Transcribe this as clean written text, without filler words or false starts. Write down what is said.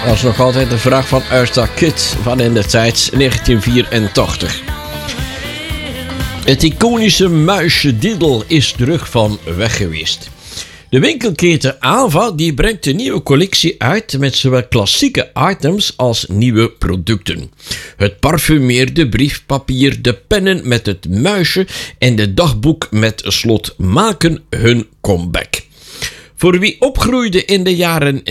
Dat is nog altijd de vraag van Eartha Kitt van in de tijd 1984. Het iconische muisje Diddle is terug van weg geweest. De winkelketen Ava die brengt een nieuwe collectie uit met zowel klassieke items als nieuwe producten. Het parfumeerde briefpapier, de pennen met het muisje en de dagboek met slot maken hun comeback. Voor wie opgroeide in de jaren